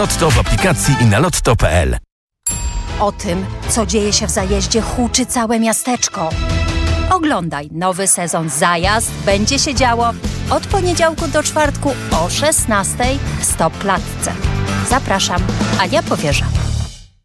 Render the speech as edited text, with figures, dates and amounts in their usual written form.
Lotto w aplikacji i na lotto.pl. O tym, co dzieje się w zajeździe, huczy całe miasteczko. Oglądaj nowy sezon Zajazd. Będzie się działo od poniedziałku do czwartku o 16:00 w Stop Klatce. Zapraszam, Ania Powierza.